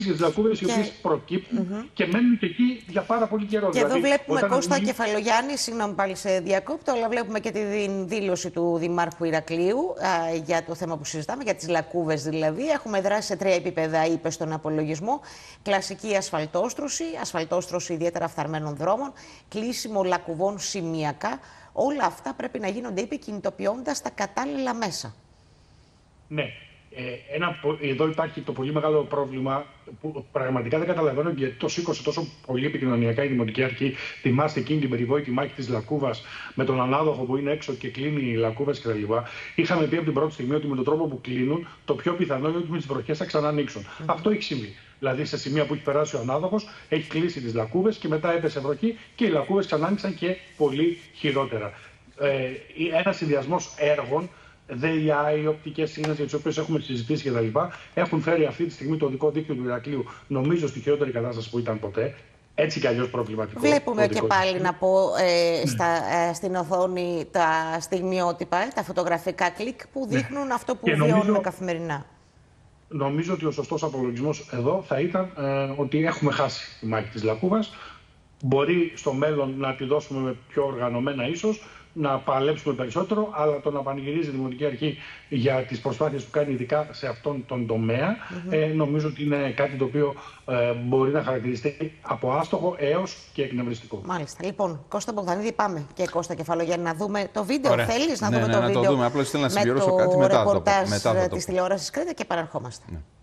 τις λακκούβες οι οποίες προκύπτουν και μένουν και εκεί για πάρα πολύ καιρό. Και εδώ βλέπουμε Κώστα Κεφαλογιάννη, συγγνώμη πάλι σε διακόπτω, αλλά βλέπουμε και τη δήλωση του Δημάρχου Ηρακλείου για το θέμα που συζητάμε, για τις λακκούβες δηλαδή. Έχουμε δράσει σε 3 επίπεδα, είπε στον απολογισμό. Κλασική ασφαλτόστρωση ιδιαίτερα φθαρμένων δρόμων, κλείσιμο λακκουβών σημειακά. Όλα αυτά πρέπει να γίνονται, είπε, κινητοποιώντας τα κατάλληλα μέσα. Ναι. Εδώ υπάρχει το πολύ μεγάλο πρόβλημα που πραγματικά δεν καταλαβαίνω γιατί το σήκωσε τόσο πολύ επικοινωνιακά η Δημοτική Αρχή. Θυμάστε εκείνη την περιβόητη μάχη της Λακκούβας με τον ανάδοχο που είναι έξω και κλείνει οι λακκούβες κτλ. Είχαμε πει από την πρώτη στιγμή ότι με τον τρόπο που κλείνουν, το πιο πιθανό είναι ότι με τις βροχές θα ξανανοίξουν. Αυτό έχει συμβεί. Δηλαδή, σε σημεία που έχει περάσει ο ανάδοχος, έχει κλείσει τις λακκούβες και μετά έπεσε βροχή και οι λακκούβες ξανά άνοιξαν και πολύ χειρότερα. Ένα συνδυασμός έργων, ΔΕΙΑ, οι οπτικές ίνες για τις οποίες έχουμε συζητήσει κτλ. Έχουν φέρει αυτή τη στιγμή το οδικό δίκτυο του Ηρακλείου, νομίζω, στη χειρότερη κατάσταση που ήταν ποτέ. Έτσι κι αλλιώς προβληματικό. Βλέπουμε και πάλι να πω στην οθόνη τα στιγμιότυπα, τα φωτογραφικά κλικ που δείχνουν αυτό που βιώνουμε καθημερινά. Νομίζω ότι ο σωστός απολογισμός εδώ θα ήταν ότι έχουμε χάσει τη μάχη της Λακκούβας. Μπορεί στο μέλλον να τη δώσουμε με πιο οργανωμένα ίσως, να παλέψουμε περισσότερο, αλλά το να πανηγυρίζει η Δημοτική Αρχή για τις προσπάθειες που κάνει ειδικά σε αυτόν τον τομέα, νομίζω ότι είναι κάτι το οποίο μπορεί να χαρακτηριστεί από άστοχο έως και εκνευριστικό. Μάλιστα. Λοιπόν, Κώστα Μπογδανίδη, πάμε και Κώστα Κεφαλογιάννη να δούμε το βίντεο. Ωραία. Θέλεις να δούμε το βίντεο? Απλώς θέλω να συμπληρώσω με κάτι το μετά ρεπορτάζ το της τηλεόρασης Κρήτα και επαναρχόμαστε. Ναι.